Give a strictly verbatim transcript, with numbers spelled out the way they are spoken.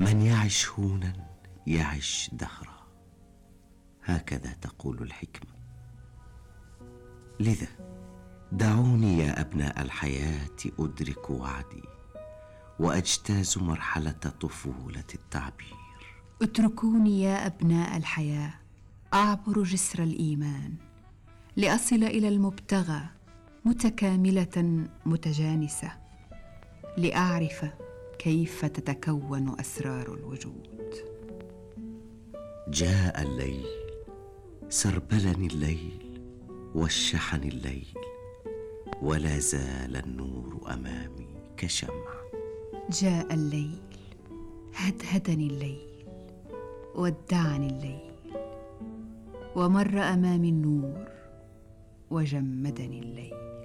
من يعش هونا يعش دهرا، هكذا تقول الحكمة. لذا دعوني يا أبناء الحياة أدرك وعدي وأجتاز مرحلة طفولة التعبير. اتركوني يا أبناء الحياة أعبر جسر الإيمان لأصل إلى المبتغى متكاملة متجانسة، لأعرف كيف تتكون أسرار الوجود. جاء الليل، سربلني الليل وشحني الليل، ولا زال النور أمامي كشمع. جاء الليل، هدهدني الليل، ودعني الليل، ومر أمامي النور وجمدني الليل.